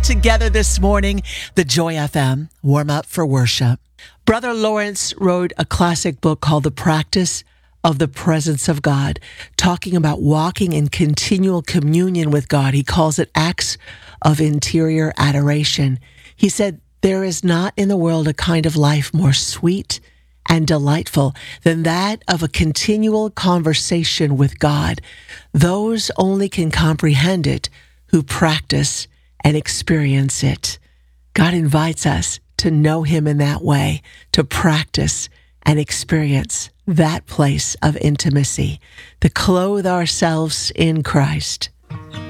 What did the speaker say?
together this morning, the Joy FM warm up for worship. Brother Lawrence wrote a classic book called The Practice of the Presence of God, talking about walking in continual communion with God. He calls it acts of interior adoration. He said, there is not in the world a kind of life more sweet and delightful than that of a continual conversation with God. Those only can comprehend it who practice and experience it. God invites us to know him in that way, to practice and experience that place of intimacy, to clothe ourselves in Christ.